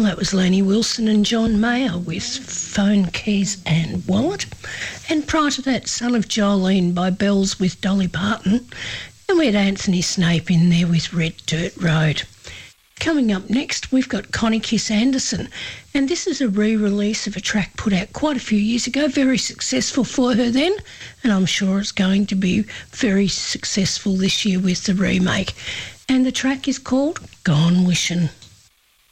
that was Laney Wilson and John Mayer with Phone, Keys and Wallet. And prior to that, Son of Jolene by Bells with Dolly Parton. And we had Anthony Snape in there with Red Dirt Road. Coming up next, we've got Connie Kiss Anderson. And this is a re-release of a track put out quite a few years ago, very successful for her then. And I'm sure it's going to be very successful this year with the remake. And the track is called Gone Wishin'.